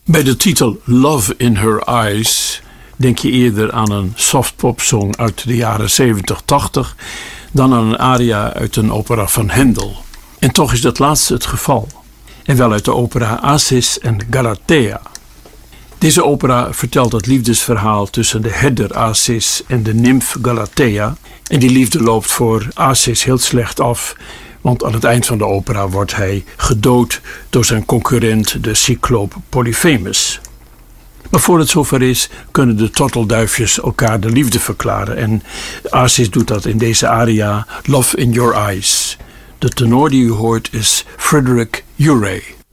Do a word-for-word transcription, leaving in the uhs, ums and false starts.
Bij de titel Love in Her Eyes denk je eerder aan een softpopsong uit de jaren zeventig, tachtig dan aan een aria uit een opera van Handel. En toch is dat laatste het geval. En wel uit de opera Acis en Galatea. Deze opera vertelt het liefdesverhaal tussen de herder Acis en de nimf Galatea. En die liefde loopt voor Acis heel slecht af, want aan het eind van de opera wordt hij gedood door zijn concurrent, de cycloop Polyphemus. Maar voor het zover is, kunnen de tortelduifjes elkaar de liefde verklaren. En Acis doet dat in deze aria Love in Your Eyes. De tenor die u hoort is Frederick Urey.